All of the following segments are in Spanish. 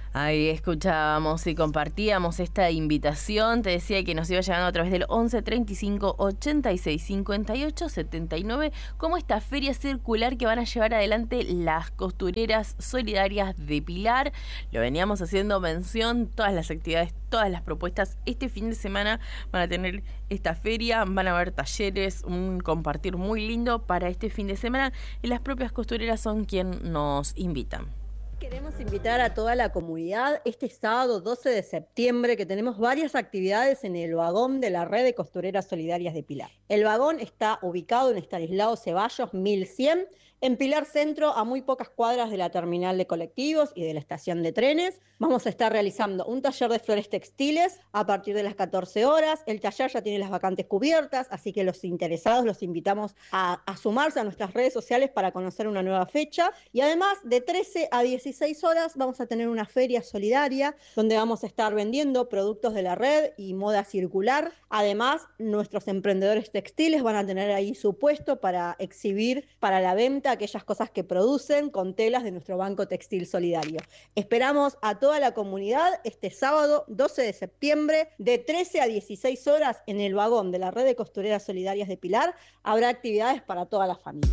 Ahí escuchábamos y compartíamos esta invitación. Te decía que nos iba llegando a través del 11 35 86 58 79 como esta feria circular que van a llevar adelante las costureras solidarias de Pilar. Lo veníamos haciendo mención, todas las actividades, todas las propuestas. Este fin de semana van a tener esta feria, van a haber talleres, un compartir muy lindo para este fin de semana y las propias costureras son quien nos invitan. Queremos invitar a toda la comunidad este sábado 12 de septiembre que tenemos varias actividades en el vagón de la red de costureras solidarias de Pilar. El vagón está ubicado en Estanislao Ceballos 1100, en Pilar Centro, a muy pocas cuadras de la terminal de colectivos y de la estación de trenes. Vamos a estar realizando un taller de flores textiles a partir de las 14 horas. El taller ya tiene las vacantes cubiertas, así que los interesados los invitamos a sumarse a nuestras redes sociales para conocer una nueva fecha. Y además, de 13 a 16 horas vamos a tener una feria solidaria donde vamos a estar vendiendo productos de la red y moda circular. Además, nuestros emprendedores textiles van a tener ahí su puesto para exhibir para la venta aquellas cosas que producen con telas de nuestro Banco Textil Solidario. Esperamos a toda la comunidad este sábado 12 de septiembre de 13 a 16 horas en el vagón de la red de costureras solidarias de Pilar. Habrá actividades para toda la familia.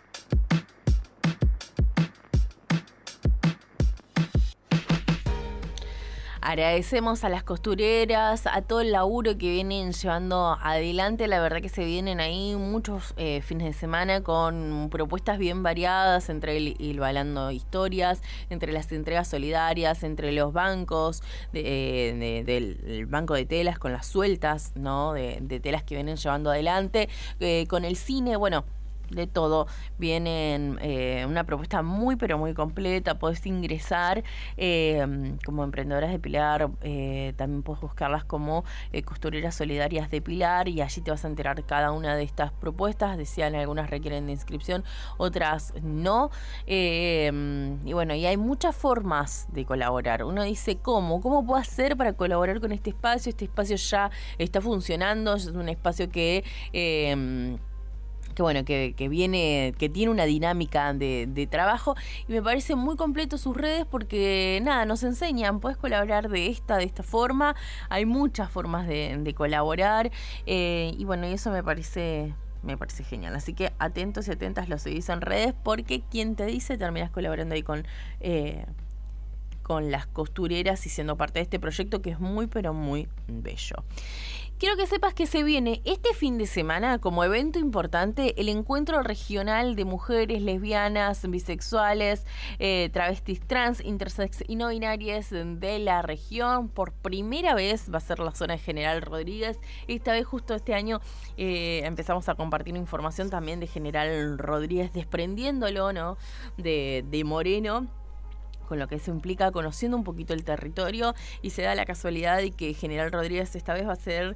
Agradecemos a las costureras, a todo el laburo que vienen llevando adelante. La verdad que se vienen ahí muchos fines de semana con propuestas bien variadas, entre el hilvanando historias, entre las entregas solidarias, entre los bancos, del banco de telas con las sueltas, ¿no? de telas que vienen llevando adelante, con el cine, bueno, de todo. Vienen una propuesta muy pero muy completa. Podés ingresar como emprendedoras de Pilar, también podés buscarlas como costureras solidarias de Pilar y allí te vas a enterar cada una de estas propuestas. Decían, algunas requieren de inscripción, otras no, y bueno, y hay muchas formas de colaborar. Uno dice, ¿cómo puedo hacer para colaborar con este espacio? Este espacio ya está funcionando, es un espacio que bueno, que viene, que tiene una dinámica de trabajo, y me parece muy completo sus redes porque nada, nos enseñan, puedes colaborar de esta forma. Hay muchas formas de colaborar, y bueno, y eso me parece genial. Así que atentos y atentas, lo seguís en redes, porque quien te dice terminás colaborando ahí con las costureras y siendo parte de este proyecto que es muy pero muy bello. Quiero que sepas que se viene este fin de semana como evento importante el encuentro regional de mujeres lesbianas, bisexuales, travestis, trans, intersex y no binarias de la región. Por primera vez va a ser la zona de General Rodríguez. Esta vez, justo este año, empezamos a compartir información también de General Rodríguez, desprendiéndolo, ¿no?, de Moreno, con lo que eso implica, conociendo un poquito el territorio, y se da la casualidad de que General Rodríguez esta vez va a ser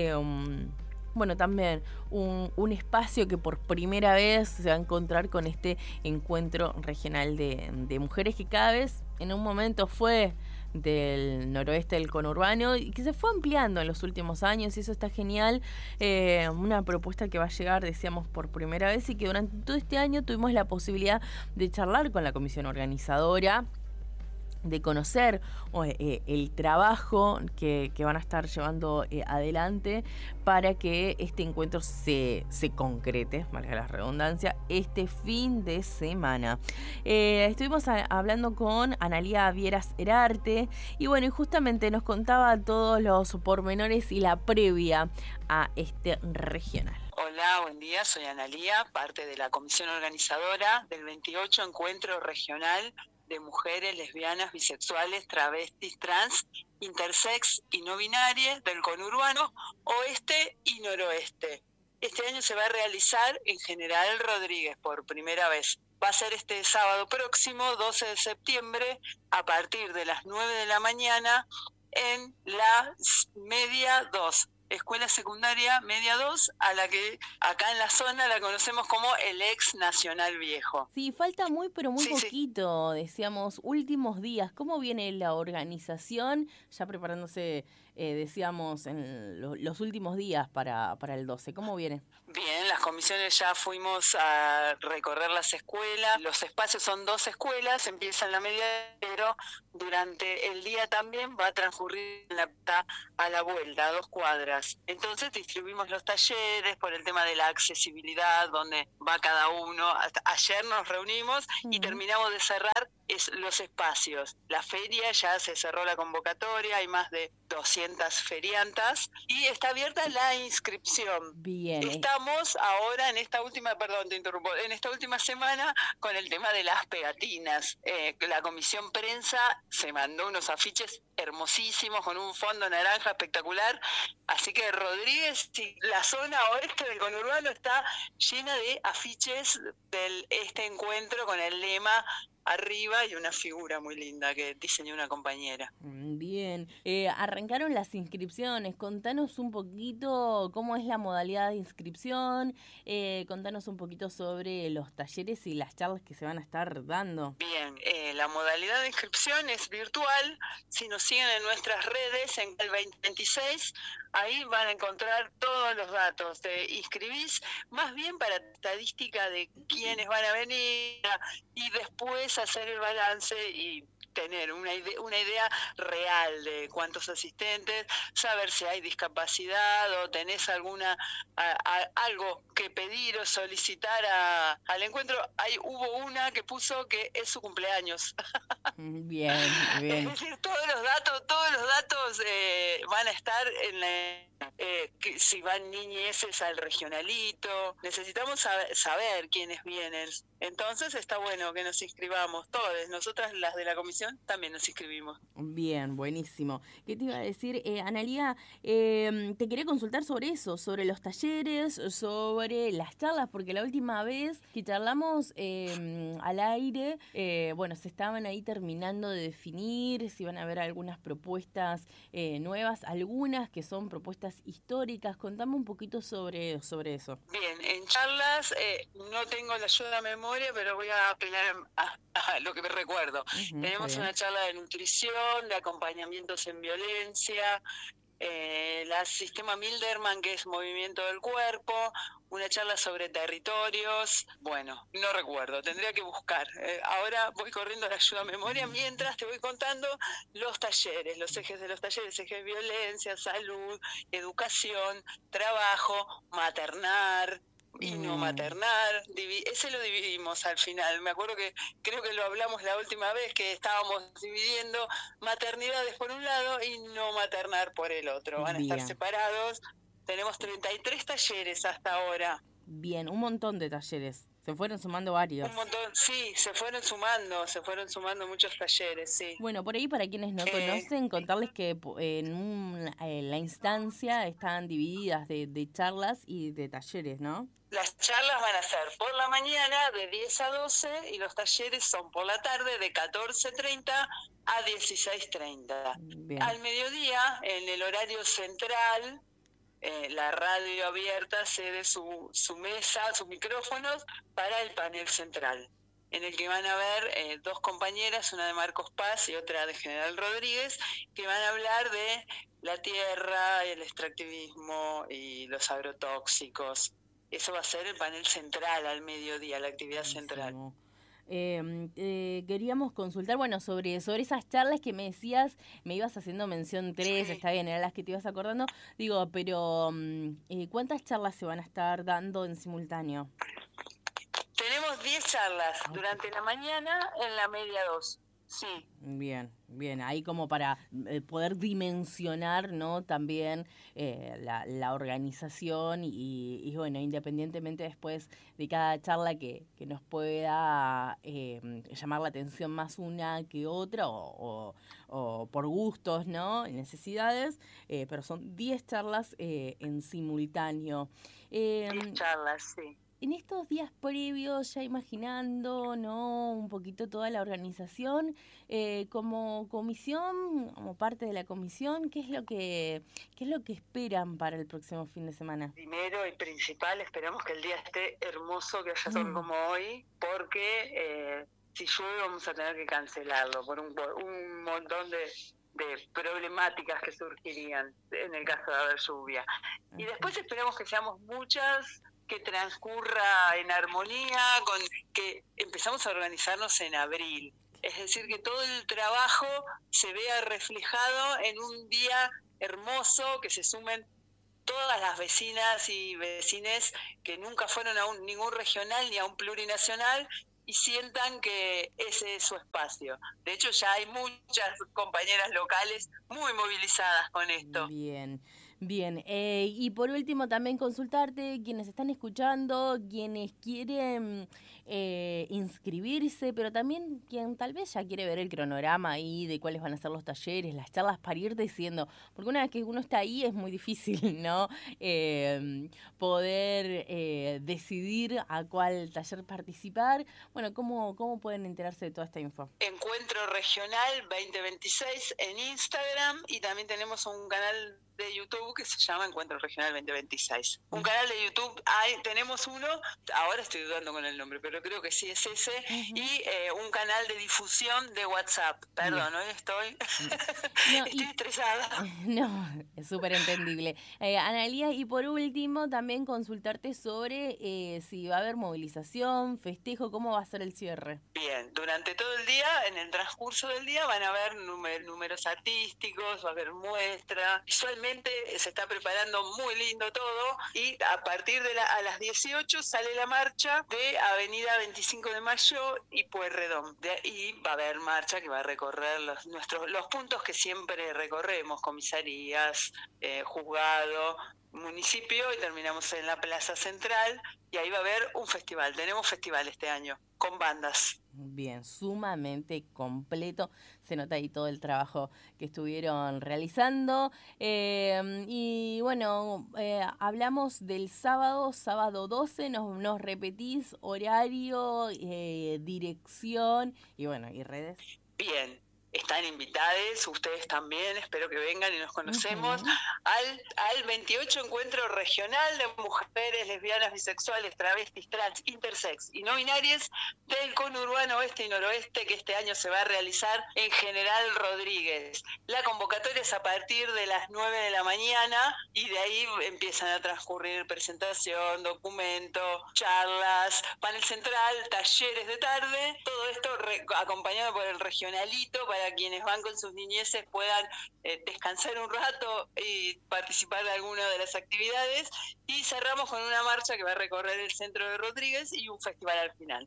bueno, también un espacio que por primera vez se va a encontrar con este encuentro regional de mujeres, que cada vez en un momento fue del noroeste del conurbano y que se fue ampliando en los últimos años, y eso está genial. Una propuesta que va a llegar, decíamos, por primera vez, y que durante todo este año tuvimos la posibilidad de charlar con la comisión organizadora, de conocer el trabajo que van a estar llevando adelante para que este encuentro se concrete, valga la redundancia, este fin de semana. Estuvimos hablando con Analía Vieras Herarte, y bueno, y justamente nos contaba todos los pormenores y la previa a este regional. Hola, buen día, soy Analía, parte de la comisión organizadora del 28 Encuentro Regional de Mujeres Lesbianas, Bisexuales, Travestis, Trans, Intersex y No Binarias del conurbano oeste y noroeste. Este año se va a realizar en General Rodríguez por primera vez. Va a ser este sábado próximo, 12 de septiembre, a partir de las 9 de la mañana en la Media 2. Escuela Secundaria Media 2, a la que acá en la zona la conocemos como el ex Nacional Viejo. Sí, falta muy pero muy poquito, decíamos, últimos días. ¿Cómo viene la organización? Ya preparándose decíamos, en los últimos días para el 12. ¿Cómo viene? Bien, las comisiones ya fuimos a recorrer las escuelas. Los espacios son 2 escuelas, empieza en la media, pero durante el día también va a transcurrir a la vuelta, a 2 cuadras. Entonces distribuimos los talleres por el tema de la accesibilidad, donde va cada uno. Ayer nos reunimos y terminamos de cerrar los espacios. La feria ya se cerró la convocatoria, hay más de 200 feriantas y está abierta la inscripción. Bien. Estamos ahora en esta última, perdón, te interrumpo, en esta última semana con el tema de las pegatinas. La comisión prensa se mandó unos afiches hermosísimos con un fondo naranja espectacular, así que Rodríguez, la zona oeste del conurbano está llena de afiches de este encuentro con el lema arriba y una figura muy linda que diseñó una compañera. Bien, arrancaron las inscripciones, contanos un poquito cómo es la modalidad de inscripción, contanos un poquito sobre los talleres y las charlas que se van a estar dando. Bien, la modalidad de inscripción es virtual, si nos siguen en nuestras redes en el 2026, ahí van a encontrar todos los datos, te inscribís más bien para estadística de quiénes van a venir y después hacer el balance y tener una idea real de cuántos asistentes, saber si hay discapacidad o tenés algo que pedir o solicitar al encuentro. Hubo una que puso que es su cumpleaños. Bien. Es decir, todos los datos van a estar en si van niñeces al regionalito. Necesitamos saber quiénes vienen. Entonces está bueno que nos inscribamos todos. Nosotras, las de la comisión, también nos inscribimos. Bien, buenísimo. ¿Qué te iba a decir? Analía, te quería consultar sobre eso, sobre los talleres, sobre las charlas, porque la última vez que charlamos al aire, se estaban ahí terminando de definir si van a haber algunas propuestas nuevas, algunas que son propuestas históricas. Contame un poquito sobre eso. Bien, en charlas no tengo la ayuda de memoria, pero voy a apelar a lo que me recuerdo. Tenemos una charla de nutrición, de acompañamientos en violencia, la sistema Milderman, que es movimiento del cuerpo, una charla sobre territorios. Bueno, no recuerdo, tendría que buscar. Ahora voy corriendo a la ayuda a memoria mientras te voy contando los talleres, los ejes de los talleres: eje de violencia, salud, educación, trabajo, maternar y no maternar. Ese lo dividimos al final. Me acuerdo que creo que lo hablamos la última vez, que estábamos dividiendo maternidades por un lado y no maternar por el otro. Van a estar separados. Tenemos 33 talleres hasta ahora. Bien, un montón de talleres. Se fueron sumando varios. Un montón, sí, se fueron sumando muchos talleres, sí. Bueno, por ahí, para quienes no conocen, contarles que en la instancia están divididas de charlas y de talleres, ¿no? Las charlas van a ser por la mañana de 10 a 12 y los talleres son por la tarde de 14:30 a 16:30. Al mediodía, en el horario central, la radio abierta cede su mesa, sus micrófonos para el panel central, en el que van a ver 2 compañeras, una de Marcos Paz y otra de General Rodríguez, que van a hablar de la tierra, el extractivismo y los agrotóxicos. Eso va a ser el panel central al mediodía, la actividad central. Queríamos consultar, sobre esas charlas que me decías, me ibas haciendo mención 3, sí. Está bien, eran las que te ibas acordando, pero ¿cuántas charlas se van a estar dando en simultáneo? Tenemos 10 charlas durante la mañana en la media 2. Sí. Bien, ahí como para poder dimensionar, ¿no? También la organización y independientemente después de cada charla que nos pueda llamar la atención más una que otra o por gustos, ¿no? Necesidades, pero son 10 charlas en simultáneo. 10 charlas, sí. En estos días previos, ya imaginando, ¿no?, un poquito toda la organización, como comisión, como parte de la comisión, ¿qué es lo que esperan para el próximo fin de semana? Primero y principal, esperamos que el día esté hermoso, que haya sol como hoy, porque si llueve vamos a tener que cancelarlo por un montón de problemáticas que surgirían en el caso de haber lluvia. Y después esperamos que seamos muchas, que transcurra en armonía, con que empezamos a organizarnos en abril. Es decir, que todo el trabajo se vea reflejado en un día hermoso, que se sumen todas las vecinas y vecines que nunca fueron a ningún regional ni a un plurinacional y sientan que ese es su espacio. De hecho, ya hay muchas compañeras locales muy movilizadas con esto. Bien. Y por último también consultarte, quienes están escuchando, quienes quieren inscribirse, pero también quien tal vez ya quiere ver el cronograma ahí de cuáles van a ser los talleres, las charlas, para ir diciendo, porque una vez que uno está ahí es muy difícil, ¿no? Poder decidir a cuál taller participar. Bueno, ¿cómo pueden enterarse de toda esta info? Encuentro Regional 2026 en Instagram y también tenemos un canal de YouTube que se llama Encuentro Regional 2026. Un canal de YouTube, tenemos uno, ahora estoy dudando con el nombre, pero creo que sí es ese, y un canal de difusión de WhatsApp. Perdón, hoy estoy estresada. No, es súper entendible. Analía, y por último, también consultarte sobre si va a haber movilización, festejo, cómo va a ser el cierre. Bien, durante todo el día, en el transcurso del día, van a haber números artísticos, va a haber muestra. Visualmente se está preparando muy lindo todo y a partir de a las 18 sale la marcha de Avenida 25 de Mayo y Pueyrredón. Y va a haber marcha que va a recorrer los puntos que siempre recorremos, comisarías, juzgado, municipio, y terminamos en la Plaza Central y ahí va a haber un festival. Tenemos festival este año con bandas. Bien, sumamente completo. Se nota ahí todo el trabajo que estuvieron realizando. Y bueno, hablamos del sábado 12. Nos repetís horario, dirección y bueno, y redes. Bien. Están invitadas, ustedes también, espero que vengan y nos conocemos, al 28 Encuentro Regional de Mujeres Lesbianas, Bisexuales, Travestis, Trans, Intersex y No Binarias del conurbano oeste y noroeste, que este año se va a realizar en General Rodríguez. La convocatoria es a partir de las 9 de la mañana y de ahí empiezan a transcurrir presentación, documento, charlas, panel central, talleres de tarde, todo esto acompañado por el regionalito, para quienes van con sus niñeces puedan descansar un rato y participar de alguna de las actividades, y cerramos con una marcha que va a recorrer el centro de Rodríguez y un festival al final.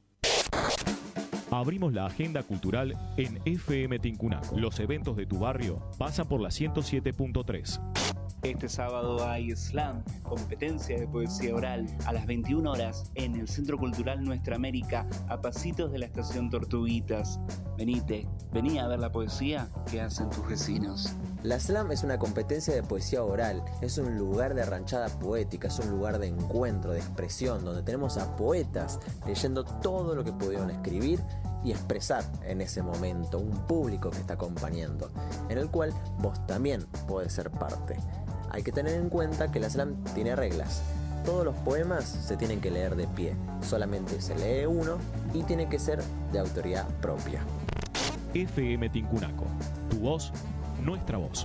Abrimos la agenda cultural en FM Tincunaco. Los eventos de tu barrio pasan por la 107.3. Este sábado hay slam, competencia de poesía oral, a las 21 horas en el Centro Cultural Nuestra América, a pasitos de la estación Tortuguitas. Vení a ver la poesía que hacen tus vecinos. La slam es una competencia de poesía oral, es un lugar de ranchada poética, es un lugar de encuentro, de expresión, donde tenemos a poetas leyendo todo lo que pudieron escribir y expresar en ese momento, un público que está acompañando, en el cual vos también podés ser parte. Hay que tener en cuenta que la slam tiene reglas. Todos los poemas se tienen que leer de pie, solamente se lee uno y tiene que ser de autoría propia. FM Tincunaco, tu voz, nuestra voz.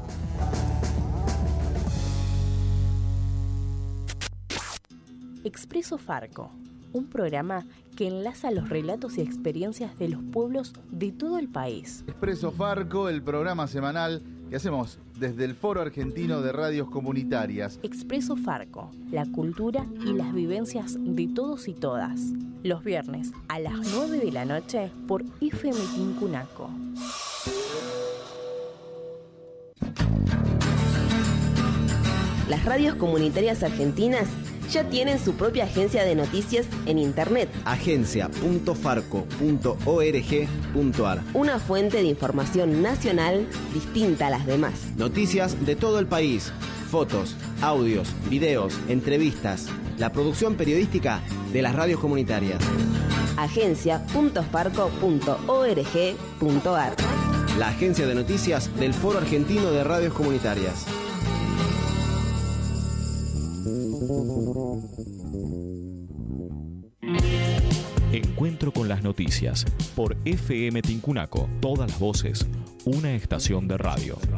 Expreso Farco, un programa que enlaza los relatos y experiencias de los pueblos de todo el país. Expreso Farco, el programa semanal que hacemos desde el Foro Argentino de Radios Comunitarias. Expreso Farco, la cultura y las vivencias de todos y todas. Los viernes a las 9 de la noche por FM Tincunaco. Las radios comunitarias argentinas ya tienen su propia agencia de noticias en internet. agencia.farco.org.ar. Una fuente de información nacional distinta a las demás. Noticias de todo el país, fotos, audios, videos, entrevistas, la producción periodística de las radios comunitarias. agencia.farco.org.ar. La agencia de noticias del Foro Argentino de Radios Comunitarias. Encuentro con las noticias por FM Tincunaco. Todas las voces, una estación de radio.